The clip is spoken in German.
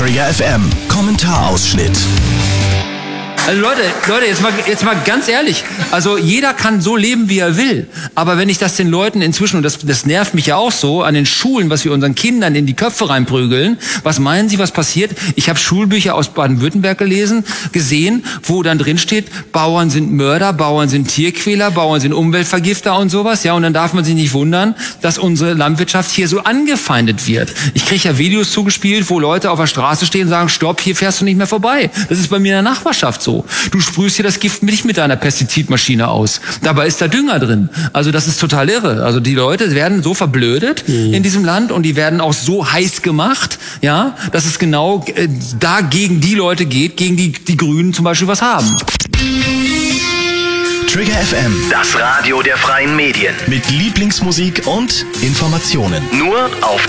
Trigger FM Kommentarausschnitt. Also Leute, jetzt mal ganz ehrlich. Also jeder kann so leben, wie er will. Aber wenn ich das den Leuten inzwischen, und das nervt mich ja auch so, an den Schulen, was wir unseren Kindern in die Köpfe reinprügeln, was meinen Sie, was passiert? Ich habe Schulbücher aus Baden-Württemberg gesehen, wo dann drin steht, Bauern sind Mörder, Bauern sind Tierquäler, Bauern sind Umweltvergifter und sowas. Ja, und dann darf man sich nicht wundern, dass unsere Landwirtschaft hier so angefeindet wird. Ich kriege ja Videos zugespielt, wo Leute auf der Straße stehen und sagen, stopp, hier fährst du nicht mehr vorbei. Das ist bei mir in der Nachbarschaft so. Du sprühst hier das Gift nicht mit deiner Pestizidmaschine aus. Dabei ist da Dünger drin. Also das ist total irre. Also die Leute werden so verblödet in diesem Land und die werden auch so heiß gemacht, ja, dass es genau da gegen die Leute geht, gegen die Grünen zum Beispiel was haben. Trigger FM, Das Radio der freien Medien. mit Lieblingsmusik und Informationen. Nur auf